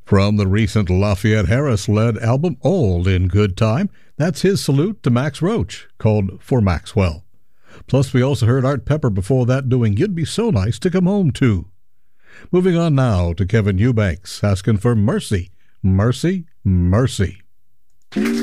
From the recent Lafayette Harris-led album All in Good Time, that's his salute to Max Roach, called For Maxwell. Plus, we also heard Art Pepper before that doing You'd Be So Nice to Come Home To. Moving on now to Kevin Eubanks, asking for Mercy, Mercy, Mercy.